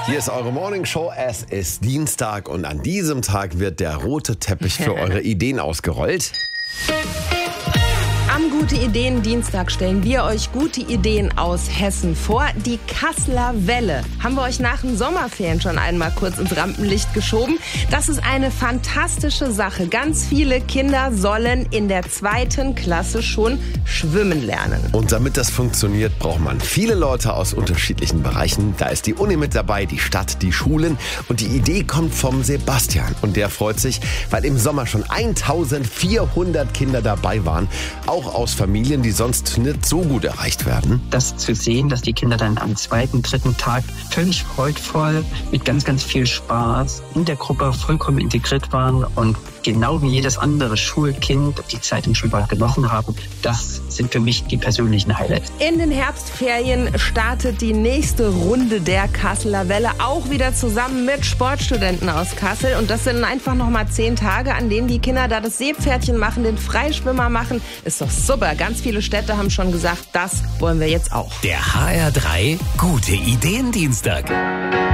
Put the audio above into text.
Hier ist eure Morningshow. Es ist Dienstag und an diesem Tag wird der rote Teppich für eure Ideen ausgerollt. Am Gute Ideen Dienstag stellen wir euch gute Ideen aus Hessen vor. Die Kasseler Welle haben wir euch nach den Sommerferien schon einmal kurz ins Rampenlicht geschoben. Das ist eine fantastische Sache. Ganz viele Kinder sollen in der 2. Klasse schon schwimmen lernen. Und damit das funktioniert, braucht man viele Leute aus unterschiedlichen Bereichen. Da ist die Uni mit dabei, die Stadt, die Schulen. Und die Idee kommt vom Sebastian. Und der freut sich, weil im Sommer schon 1400 Kinder dabei waren. Auch aus Familien, die sonst nicht so gut erreicht werden. Das zu sehen, dass die Kinder dann am 2., 3. Tag völlig freudvoll, mit ganz, ganz viel Spaß in der Gruppe vollkommen integriert waren und genau wie jedes andere Schulkind die Zeit im Schulbad genossen haben. Das sind für mich die persönlichen Highlights. In den Herbstferien startet die nächste Runde der Kasseler Welle, auch wieder zusammen mit Sportstudenten aus Kassel. Und das sind einfach nochmal 10 Tage, an denen die Kinder da das Seepferdchen machen, den Freischwimmer machen. Ist doch super. Ganz viele Städte haben schon gesagt, das wollen wir jetzt auch. Der HR3 Gute Ideen Dienstag.